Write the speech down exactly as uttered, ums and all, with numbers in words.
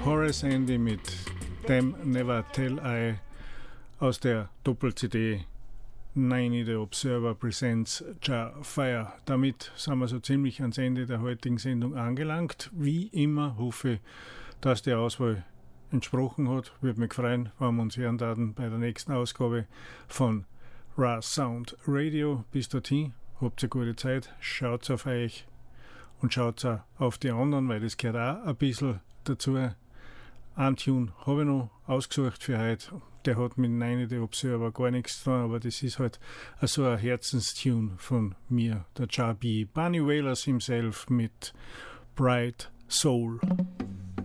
Horace Andy mit Them Never Tell I aus der Doppel-C D Niney The Observer Presents Jar Fire. Damit sind wir so ziemlich ans Ende der heutigen Sendung angelangt. Wie immer hoffe ich, dass die Auswahl entsprochen hat. Würde mich freuen, wenn wir uns hören werden bei der nächsten Ausgabe von Raw Sound Radio. Bis dorthin, habt eine gute Zeit, schaut auf euch und schaut auch auf die anderen, weil das gehört auch ein bisschen dazu. Ein Tune habe ich noch ausgesucht für heute. Der hat mit Niney The Observer gar nichts zu tun, aber das ist halt so ein Herzenstune von mir, der Jar B. Bunny Wailers himself mit Bright Soul.